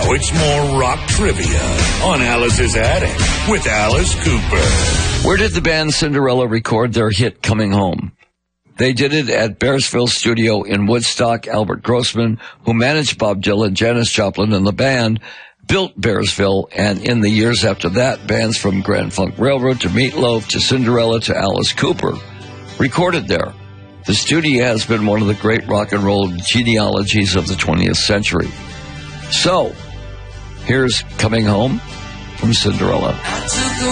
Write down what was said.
Now it's more rock trivia on Alice's Attic with Alice Cooper. Where did the band Cinderella record their hit Coming Home? They did it at Bearsville Studio in Woodstock. Albert Grossman, who managed Bob Dylan, Janis Joplin, and the band, built Bearsville, and in the years after that, bands from Grand Funk Railroad to Meat Loaf to Cinderella to Alice Cooper recorded there. The studio has been one of the great rock and roll genealogies of the 20th century. So, here's Coming Home from Cinderella. I took the